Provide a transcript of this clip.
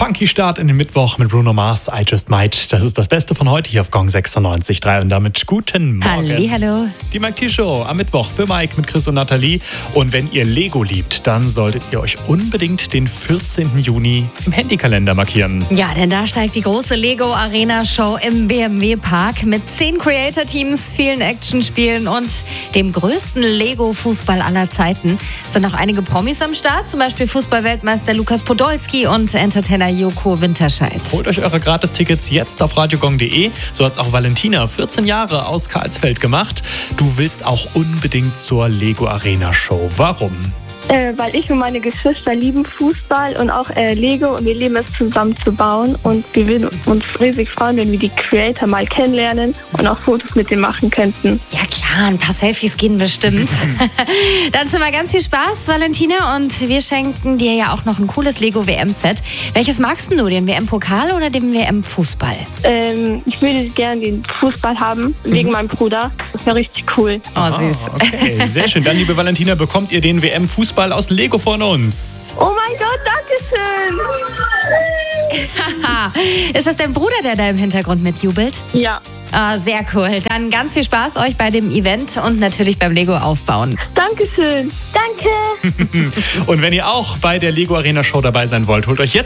Funky Start in den Mittwoch mit Bruno Mars, I Just Might. Das ist das Beste von heute hier auf Gong 96.3 und damit guten Morgen. Hallihallo. Die Mike T Show am Mittwoch für Mike mit Chris und Nathalie. Und wenn ihr Lego liebt, dann solltet ihr euch unbedingt den 14. Juni im Handykalender markieren. Ja, denn da steigt die große Lego Arena Show im BMW Park mit 10 Creator-Teams, vielen Actionspielen und dem größten Lego-Fußball aller Zeiten. Sind auch einige Promis am Start, zum Beispiel Fußballweltmeister Lukas Podolski und Entertainer Joko Winterscheid. Holt euch eure Gratis-Tickets jetzt auf radiogong.de. So hat's auch Valentina, 14 Jahre aus Karlsfeld gemacht. Du willst auch unbedingt zur Lego Arena Show. Warum? Weil ich und meine Geschwister lieben Fußball und auch Lego und wir lieben es zusammen zu bauen und wir würden uns riesig freuen, wenn wir die Creator mal kennenlernen und auch Fotos mit denen machen könnten. Ja klar, ein paar Selfies gehen bestimmt. Dann schon mal ganz viel Spaß, Valentina, und wir schenken dir ja auch noch ein cooles Lego WM-Set. Welches magst du, den WM-Pokal oder den WM-Fußball? Ich würde gerne den Fußball haben, wegen meinem Bruder. Das wäre richtig cool. Oh, süß. Okay, sehr schön. Dann, liebe Valentina, bekommt ihr den WM-Fußball aus Lego von uns. Oh mein Gott, danke schön! Ist das dein Bruder, der da im Hintergrund mitjubelt? Ja. Ah, sehr cool. Dann ganz viel Spaß euch bei dem Event und natürlich beim Lego aufbauen. Dankeschön. Danke. Und wenn ihr auch bei der Lego Arena Show dabei sein wollt, holt euch jetzt